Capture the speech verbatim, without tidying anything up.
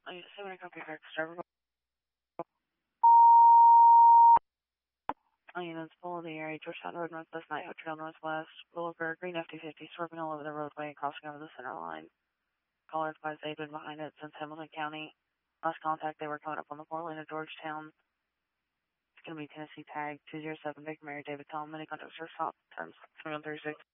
I so many copy back server. I mean, it's full of the area. Georgetown Road Northwest, Night Trail Northwest, Boulevard, green F two fifty, swerving all over the roadway, crossing over the center line. Caller advised they'd been behind it since Hamilton County. Last contact, they were coming up on the four lane of Georgetown. It's going to be Tennessee tag two zero seven Baker Mary David Tom. Many contacts are stop. Terms three one three six.